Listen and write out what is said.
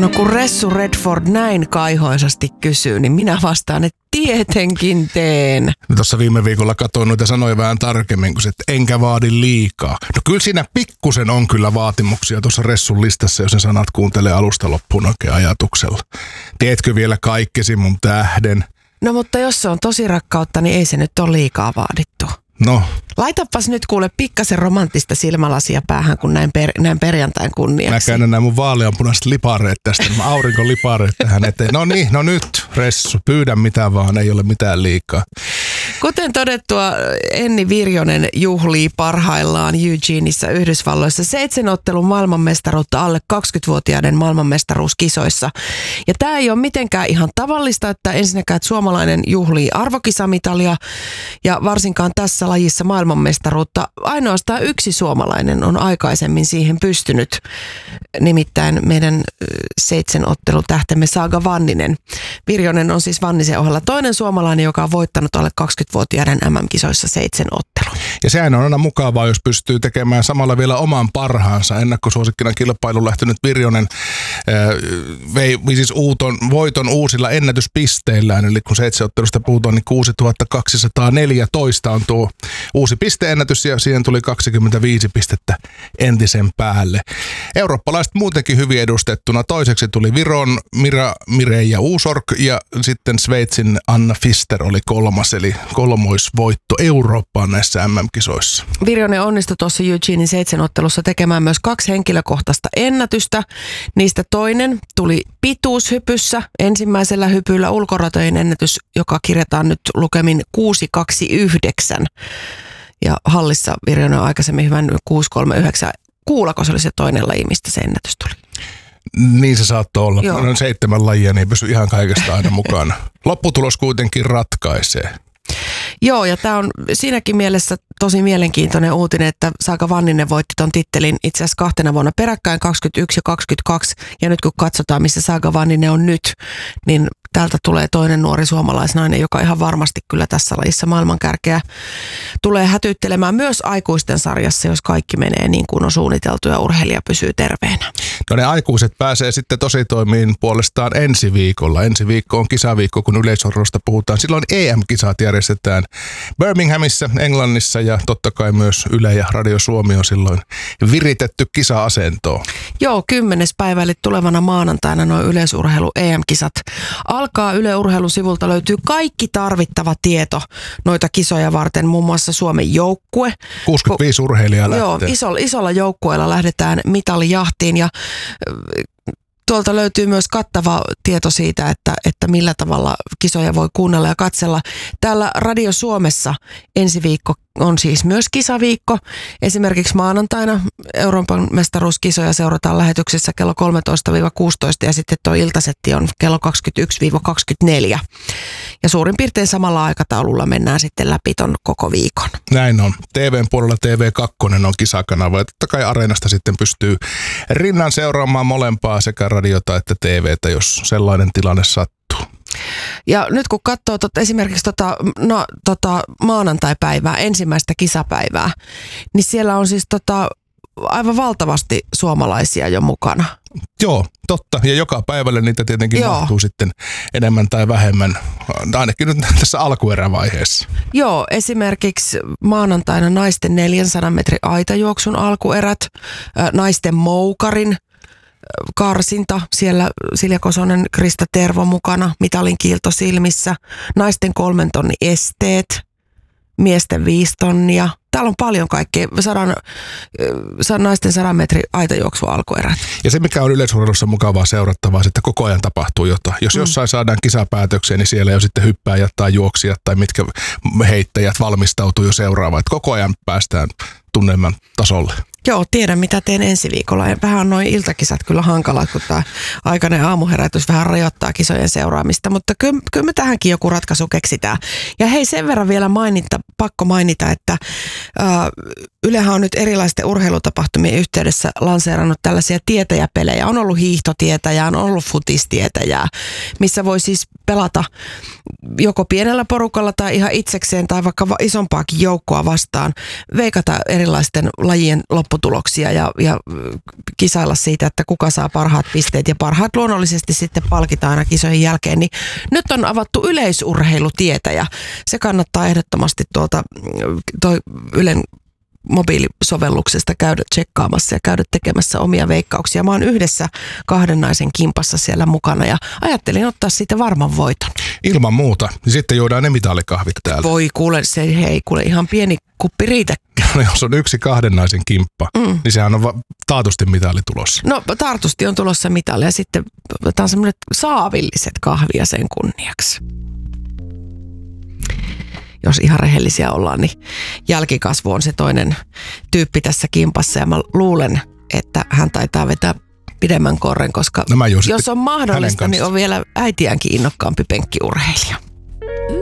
No kun Ressu Redford näin kaihoisasti kysyy, niin minä vastaan, että tietenkin teen. Tuossa viime viikolla katsoin noita sanoja vähän tarkemmin, kun että enkä vaadi liikaa. No kyllä siinä pikkusen on kyllä vaatimuksia tuossa Ressun listassa, jos ne sanat kuuntelee alusta loppuun oikein ajatuksella. Teetkö vielä kaikkesi mun tähden? No mutta jos se on tosi rakkautta, niin ei se nyt ole liikaa vaadittu. No. Laitapas nyt kuule pikkasen romanttista silmälasia päähän, kun näin perjantain kunniaksi. Mä käännän mun vaaleanpunaiset lipareet tästä, mä aurinkolipareet tähän eteen. No nyt, Ressu, pyydä mitä vaan, ei ole mitään liikaa. Kuten todettua, Enni Virjonen juhlii parhaillaan Eugeneissa Yhdysvalloissa 7 ottelun maailmanmestaruutta alle 20-vuotiaiden maailmanmestaruuskisoissa. Ja tämä ei ole mitenkään ihan tavallista, että ensinnäkään että suomalainen juhlii arvokisamitalia ja varsinkaan tässä lajissa maailmanmestaruutta. Ainoastaan yksi suomalainen on aikaisemmin siihen pystynyt, nimittäin meidän 7 ottelutähtemme Saga Vanninen. Virjonen on siis Vannisen ohella toinen suomalainen, joka on voittanut alle 20-vuotiaiden MM-kisoissa 7 ottelun. Ja sehän on aina mukavaa, jos pystyy tekemään samalla vielä oman parhaansa. Ennakkosuosikkina kilpailuun lähtenyt Virjonen vei siis voiton uusilla ennätyspisteillään. Eli kun 7 ottelusta puhutaan, niin 6214 on tuo uusi pisteennätys ja siihen tuli 25 pistettä entisen päälle. Eurooppalaiset muutenkin hyvin edustettuna. Toiseksi tuli Viron Mireija Uusorg ja sitten Sveitsin Anna Fister oli kolmas, eli kolmoisvoitto Eurooppaan näissä MM-kisoissa. Virjonen onnistui tuossa Eugenein 7 ottelussa tekemään myös 2 henkilökohtaista ennätystä. Niistä toinen tuli pituushypyssä. Ensimmäisellä hypyllä ulkoratojen ennätys, joka kirjataan nyt lukemin 629. Ja hallissa Virjonen on aikaisemmin hyvän 639. Kuulako se oli se toinen laji, mistä se ennätys tuli? Niin se saattoi olla. Noin 7 lajia, niin ei pysy ihan kaikesta aina mukana. Lopputulos kuitenkin ratkaisee. Joo, ja tämä on siinäkin mielessä tosi mielenkiintoinen uutinen, että Saga Vanninen voitti ton tittelin itse asiassa 2 vuonna peräkkäin, 21 ja 22. Ja nyt kun katsotaan, missä Saga Vanninen on nyt, niin täältä tulee toinen nuori suomalaisnainen, joka ihan varmasti kyllä tässä lajissa maailmankärkeä tulee hätyyttelemään myös aikuisten sarjassa, jos kaikki menee niin kuin on suunniteltu ja urheilija pysyy terveenä. No ne aikuiset pääsee sitten tositoimiin puolestaan ensi viikolla. Ensi viikko on kisaviikko, kun yleisurheilusta puhutaan. Silloin EM-kisat järjestetään Birminghamissa, Englannissa ja totta kai myös Yle ja Radio Suomi on silloin viritetty kisa-asentoon. Joo, 10. päivä eli tulevana maanantaina nuo yleisurheilu EM-kisat alkaa. Yle Urheilun sivulta löytyy kaikki tarvittava tieto noita kisoja varten, muun muassa Suomen joukkue. 65 urheilijaa lähtee. Joo, isolla joukkueella lähdetään mitalijahtiin ja tuolta löytyy myös kattava tieto siitä, että millä tavalla kisoja voi kuunnella ja katsella. Täällä Radio Suomessa ensi viikko on siis myös kisaviikko. Esimerkiksi maanantaina Euroopan mestaruuskisoja seurataan lähetyksessä kello 13-16 ja sitten tuo iltasetti on kello 21-24. Ja suurin piirtein samalla aikataululla mennään sitten läpi ton koko viikon. Näin on. TVn puolella TV2 on kisakanava ja totta kai Areenasta sitten pystyy rinnan seuraamaan molempaa sekä radiota että TVtä, jos sellainen tilanne sattuu. Ja nyt kun katsoo esimerkiksi maanantai-päivää, ensimmäistä kisapäivää, niin siellä on siis aivan valtavasti suomalaisia jo mukana. Joo, totta. Ja joka päivälle niitä tietenkin mahtuu sitten enemmän tai vähemmän, ainakin nyt tässä alkuerävaiheessa. Joo, esimerkiksi maanantaina naisten 400 metrin aitajuoksun alkuerät, naisten moukarin karsinta, siellä Silja Kosonen, Krista Tervo mukana, mitalin kiilto silmissä, naisten 3 tonnin esteet, miesten 5 tonnia. Täällä on paljon kaikkea, naisten 100 metrin aitajuoksu alkuerät. Ja se, mikä on yleisurheilussa mukavaa seurattavaa, että koko ajan tapahtuu jotain. Jos jossain saadaan kisapäätöksiä, niin siellä jo sitten hyppääjät tai juoksijat tai mitkä heittäjät valmistautuu jo seuraavaan. Että koko ajan päästään tunnelman tasolle. Joo, tiedän mitä teen ensi viikolla. Ja vähän noin iltakisat kyllä hankalat, kun tämä aikainen aamuherätys vähän rajoittaa kisojen seuraamista. Mutta kyllä me tähänkin joku ratkaisu keksitään. Ja hei, sen verran vielä pakko mainita, että Ylehän on nyt erilaisten urheilutapahtumien yhteydessä lanseerannut tällaisia tietäjäpelejä. On ollut hiihtotietäjää, on ollut futistietäjää, missä voi siis pelata joko pienellä porukalla tai ihan itsekseen tai vaikka isompaakin joukkoa vastaan veikata erilaisten lajien lopputuloksia ja kisailla siitä, että kuka saa parhaat pisteet ja parhaat luonnollisesti sitten palkitaan aina kisojen jälkeen. Niin nyt on avattu yleisurheilutietä ja se kannattaa ehdottomasti toi Ylen mobiilisovelluksesta käydä tsekkaamassa ja käydä tekemässä omia veikkauksia. Mä oon yhdessä 2 naisen kimpassa siellä mukana ja ajattelin ottaa siitä varman voiton. Ilman muuta. Sitten juodaan ne mitalikahvit täällä. Voi kuule, ihan pieni kuppi riitäkään. No jos on 1 2 naisen kimppa, niin sehän on taatusti mitali tulossa. No taatusti on tulossa mitali ja sitten otetaan semmoiset saavilliset kahvia sen kunniaksi. Jos ihan rehellisiä ollaan, niin jälkikasvu on se toinen tyyppi tässä kimpassa. Ja mä luulen, että hän taitaa vetää pidemmän korren, koska jos on mahdollista, niin on vielä äitiäänkin innokkaampi penkkiurheilija.